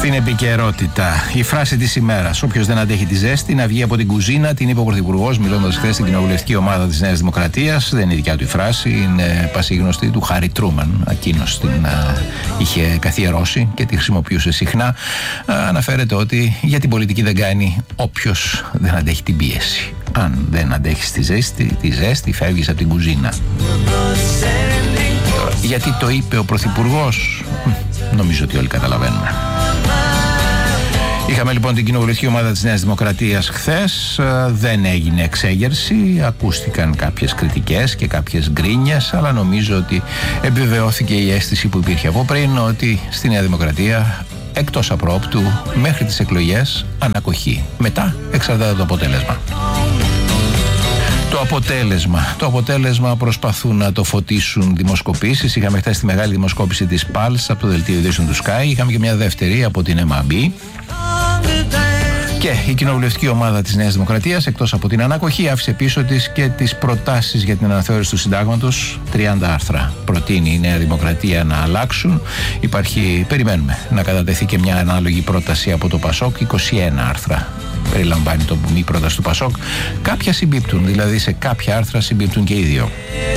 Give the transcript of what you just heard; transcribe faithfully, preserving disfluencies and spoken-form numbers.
Στην επικαιρότητα, η φράση της ημέρας. Όποιος δεν αντέχει τη ζέστη, να βγει από την κουζίνα, την είπε ο Πρωθυπουργός μιλώντας χθες στην κοινοβουλευτική ομάδα της Νέας Δημοκρατίας. Δεν είναι η δικιά του η φράση, είναι πασίγνωστη του Χάρι Τρούμαν. Εκείνος την α, είχε καθιερώσει και τη χρησιμοποιούσε συχνά. Α, αναφέρεται ότι για την πολιτική δεν κάνει όποιος δεν αντέχει την πίεση. Αν δεν αντέχεις τη ζέστη, τη ζέστη φεύγεις από την κουζίνα. Γιατί το είπε ο Πρωθυπουργός, νομίζω ότι όλοι καταλαβαίνουμε. Είχαμε λοιπόν την κοινοβουλευτική ομάδα της Νέας Δημοκρατίας χθες. Δεν έγινε εξέγερση, ακούστηκαν κάποιες κριτικές και κάποιες γκρίνιες, αλλά νομίζω ότι επιβεβαιώθηκε η αίσθηση που υπήρχε από πριν, ότι στη Νέα Δημοκρατία εκτός απρόπτου μέχρι τις εκλογές ανακοχή. Μετά εξαρτάται το αποτέλεσμα. Το αποτέλεσμα. Το αποτέλεσμα προσπαθούν να το φωτίσουν δημοσκοπήσεις. Είχαμε χθες τη μεγάλη δημοσκόπηση της Pulse από το δελτίο ειδήσεων του Sky. Είχαμε και μια δεύτερη από την εμ έι μπι. Και η κοινοβουλευτική ομάδα της Νέας Δημοκρατίας, εκτός από την ανακοχή, άφησε πίσω της και τις προτάσεις για την αναθεώρηση του συντάγματος. τριάντα άρθρα προτείνει η Νέα Δημοκρατία να αλλάξουν. Υπάρχει, περιμένουμε να κατατεθεί και μια ανάλογη πρόταση από το Πασόκ. είκοσι ένα άρθρα περιλαμβάνει το μη πρόταση του Πασόκ. Κάποια συμπίπτουν, δηλαδή σε κάποια άρθρα συμπίπτουν και οι δύο.